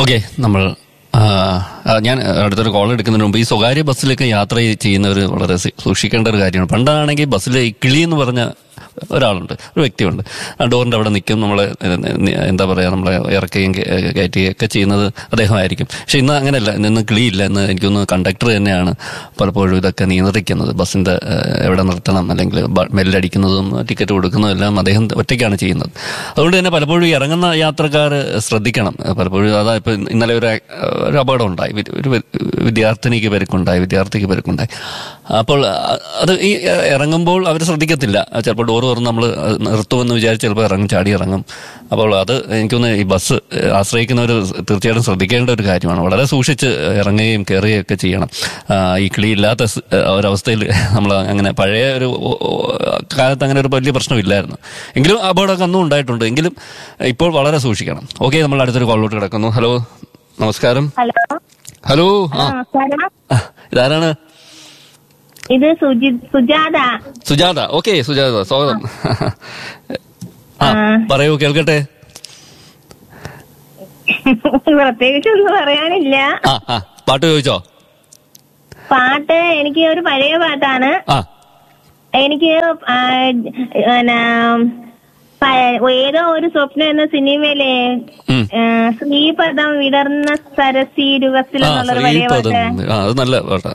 Okay, നമ്മൾ ഞാൻ അടുത്തൊരു കോൾ എടുക്കുന്നതിന് മുമ്പ് ഈ സ്വകാര്യ ബസ്സിലൊക്കെ യാത്ര ചെയ്യുന്നവർ വളരെ സൂക്ഷിക്കേണ്ട ഒരു കാര്യമാണ്. പണ്ടാണെങ്കിൽ ബസ്സിൽ ഈ കിളി എന്ന് പറഞ്ഞ ഒരാളുണ്ട്, ഒരു വ്യക്തിയുണ്ട്. ഡോറിൻ്റെ അവിടെ നിൽക്കും, നമ്മളെ എന്താ പറയുക, നമ്മളെ ഇറക്കുകയും കയറ്റുകയും ഒക്കെ ചെയ്യുന്നത് അദ്ദേഹമായിരിക്കും. പക്ഷെ ഇന്ന് അങ്ങനെയല്ല, ഇന്ന് കിളിയില്ല. ഇന്ന് എനിക്കൊന്ന് കണ്ടക്ടർ തന്നെയാണ് പലപ്പോഴും ഇതൊക്കെ നിയന്ത്രിക്കുന്നത്. ബസ്സിൻ്റെ എവിടെ നിർത്തണം, അല്ലെങ്കിൽ ബെല്ലടിക്കുന്നതും ടിക്കറ്റ് കൊടുക്കുന്നതും എല്ലാം അദ്ദേഹം ഒറ്റയ്ക്കാണ് ചെയ്യുന്നത്. അതുകൊണ്ട് തന്നെ പലപ്പോഴും ഇറങ്ങുന്ന യാത്രക്കാർ ശ്രദ്ധിക്കണം. പലപ്പോഴും അതാ ഇപ്പം ഇന്നലെ ഒരു അപകടം ഉണ്ടായി, ഒരു വിദ്യാർത്ഥിക്ക് പരിക്കുണ്ടായി. അപ്പോൾ അത് ഈ ഇറങ്ങുമ്പോൾ അവർ ശ്രദ്ധിക്കത്തില്ല. ചിലപ്പോൾ ഡോർ തുറന്ന് നമ്മൾ നിർത്തുമെന്ന് വിചാരിച്ച് ചിലപ്പോൾ ചാടി ഇറങ്ങും. അപ്പോൾ അത് എനിക്കൊന്ന് ഈ ബസ് ആശ്രയിക്കുന്നവർ തീർച്ചയായിട്ടും ശ്രദ്ധിക്കേണ്ട ഒരു കാര്യമാണ്. വളരെ സൂക്ഷിച്ച് ഇറങ്ങുകയും കയറുകയും ഒക്കെ ചെയ്യണം. ഈ കിളിയില്ലാത്ത ഒരവസ്ഥയിൽ നമ്മൾ അങ്ങനെ പഴയ ഒരു കാലത്ത് അങ്ങനെ ഒരു വലിയ പ്രശ്നമില്ലായിരുന്നു. എങ്കിലും അപകടമൊക്കെ അന്നും ഉണ്ടായിട്ടുണ്ട്. എങ്കിലും ഇപ്പോൾ വളരെ സൂക്ഷിക്കണം. ഓക്കെ, നമ്മൾ അടുത്തൊരു കോളിലോട്ട് കിടക്കുന്നു. ഹലോ, നമസ്കാരം. ഹലോ, ഇതാരാണ്? ഇത് സുജാത. ഓക്കെ, സുജാത, സ്വാഗതം. പറയൂ, കേൾക്കട്ടെ. പ്രത്യേകിച്ചൊന്നും പറയാനില്ല. പാട്ട് ചോദിച്ചോ? പാട്ട് എനിക്ക് ഒരു പഴയ പാട്ടാണ്. എനിക്ക് ഏതോ ഒരു സ്വപ്നം എന്ന സിനിമയിലെ ശ്രീപദം വിടർന്ന സരസീരുവത്തിൽ എന്നുള്ളൊരു പഴയ പാട്ട്. അത് നല്ല പാട്ടാ.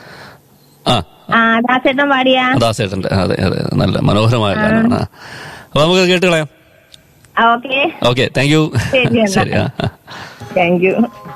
ദാസേട്ടൻ പാടിയ. ദാസേട്ടന്റെ, അതെ അതെ, നല്ല മനോഹരമായ ഗാനമാണ്. അപ്പൊ നമുക്ക് കേട്ട് കളയാം. Okay, thank you. ശരി, താങ്ക് യു.